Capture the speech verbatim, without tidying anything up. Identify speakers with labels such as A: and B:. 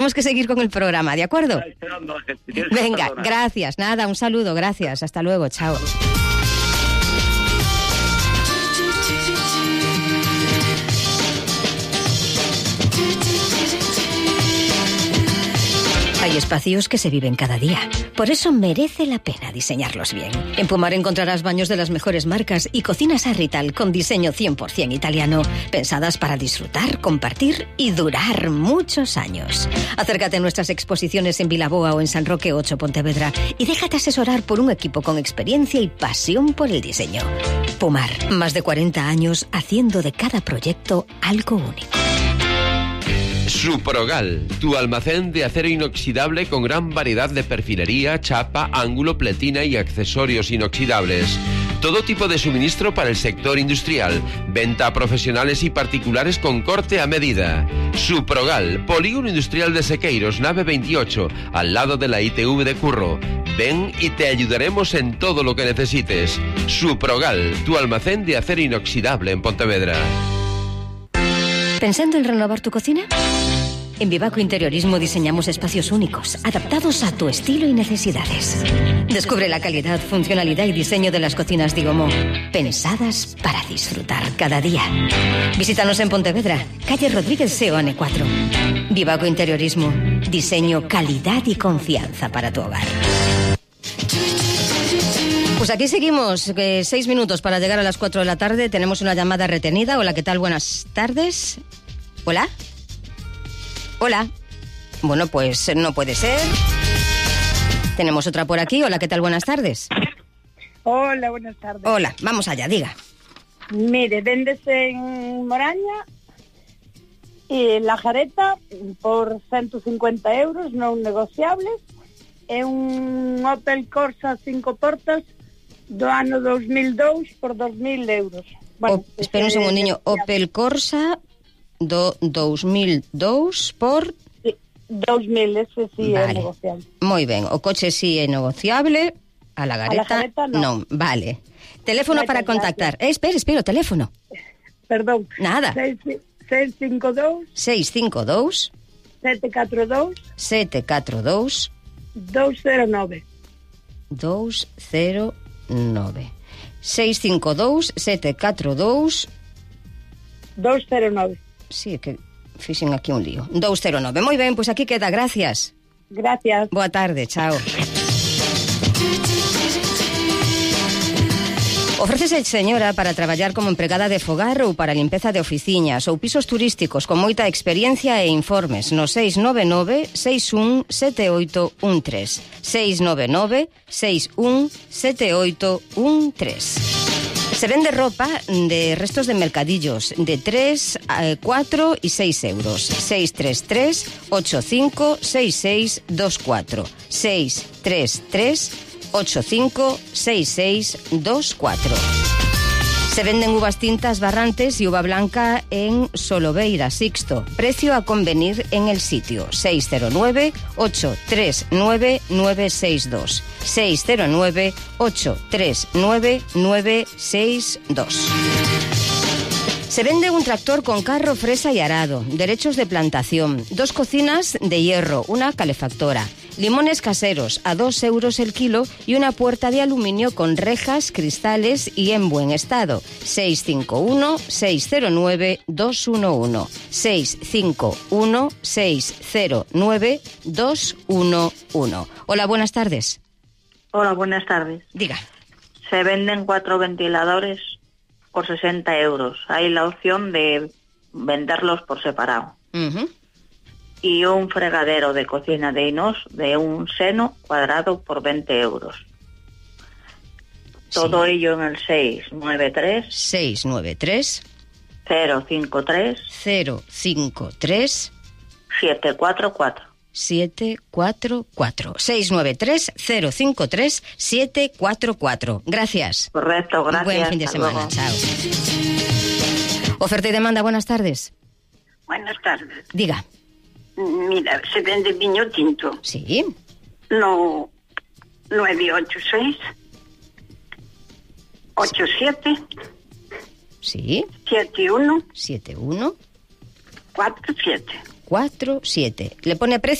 A: Tenemos que seguir con el programa, ¿de acuerdo? Venga, gracias. Nada, un saludo, gracias. Hasta luego, chao. Hay espacios que se viven cada día. Por eso merece la pena diseñarlos bien. En Pumar encontrarás baños de las mejores marcas y cocinas Arrital con diseño cien por ciento italiano, pensadas para disfrutar, compartir y durar muchos años. Acércate a nuestras exposiciones en Vilaboa o en San Roque ocho, Pontevedra, y déjate asesorar por un equipo con experiencia y pasión por el diseño. Pumar, más de cuarenta años haciendo de cada proyecto algo único.
B: Suprogal, tu almacén de acero inoxidable con gran variedad de perfilería, chapa, ángulo, pletina y accesorios inoxidables. Todo tipo de suministro para el sector industrial. Venta a profesionales y particulares con corte a medida. Suprogal, Polígono Industrial de Sequeiros, nave veintiocho, al lado de la I T V de Curro. Ven y te ayudaremos en todo lo que necesites. Suprogal, tu almacén de acero inoxidable en Pontevedra.
A: ¿Pensando en renovar tu cocina? En Vivaco Interiorismo diseñamos espacios únicos, adaptados a tu estilo y necesidades. Descubre la calidad, funcionalidad y diseño de las cocinas Digomo, pensadas para disfrutar cada día. Visítanos en Pontevedra, calle Rodríguez Seoane cuatro. Vivaco Interiorismo, diseño, calidad y confianza para tu hogar. Pues aquí seguimos, eh, seis minutos para llegar a las cuatro de la tarde. Tenemos una llamada retenida. Hola, ¿qué tal? Buenas tardes. ¿Hola? Hola. Bueno, pues no puede ser. Tenemos otra por aquí. Hola, ¿qué tal? Buenas tardes.
C: Hola, buenas tardes.
A: Hola, vamos allá, diga.
C: Mire, véndese en Moraña y la jareta por ciento cincuenta euros, non negociables. É un Opel Corsa cinco portas do ano dos mil dous por dos mil euros.
A: Bueno, o, espera un segundinho, Opel Corsa do dos mil dous por...
C: Sí, dos mil, ese sí vale. É negociable.
A: Moi ben, o coche sí é negociable, a la gareta, a la gareta no. non. Vale. Teléfono para contactar. Eh, espera, espera, teléfono.
C: Perdón.
A: Nada.
C: seis cinco dos
A: seis cinco dos
C: sete catro dos
A: sete catro dos
C: dos cero nove
A: dos cero nove seis cinco dos sete catro dos
C: dos cero nove.
A: Sí, que fixen aquí un lío. dos cero nove. Moi ben, pois pues aquí queda, gracias.
C: Gracias.
A: Boa tarde, chao. Ofrécese, señora, para traballar como empregada de fogar ou para limpeza de oficinas ou pisos turísticos con moita experiencia e informes no seis nove nove seis un sete oito un tres seis nove nove seis un sete oito un tres. Se vende ropa de restos de mercadillos de tres, cuatro y seis euros. seis tres tres ocho cinco seis seis dos cuatro seis tres tres ocho cinco seis seis dos cuatro. Se venden uvas tintas Barrantes y uva blanca en Soloveira, Sixto. Precio a convenir en el sitio. seis cero nueve ocho tres nueve nueve seis dos seis cero nueve ocho tres nueve nueve seis dos. Se vende un tractor con carro, fresa y arado, derechos de plantación, dos cocinas de hierro, una calefactora, limones caseros a dos euros el kilo y una puerta de aluminio con rejas, cristales y en buen estado. seis cinco uno seis cero nueve dos uno uno seis cinco uno seis cero nueve dos uno uno. Hola, buenas tardes.
D: Hola, buenas tardes.
A: Diga.
D: Se venden cuatro ventiladores por sesenta euros. Hay la opción de venderlos por separado.
A: Uh-huh.
D: Y un fregadero de cocina de inox de un seno cuadrado por veinte euros. Todo sí. Ello en el seis nueve tres
A: seis nueve tres
D: cero cinco tres
A: cero cinco tres
D: siete cuatro cuatro
A: siete cuatro cuatro seis nueve tres cero cinco tres siete cuatro cuatro. Gracias.
D: Correcto, gracias.
A: Buen fin de semana. Luego. Chao. Oferta y demanda, buenas tardes.
E: Buenas tardes.
A: Diga.
E: Mira, se vende viño tinto.
A: Sí.
E: No, nueve ocho seis ocho siete
A: Sí.
E: siete uno
A: siete uno
E: cuatro siete
A: cuatro siete. Le pone precio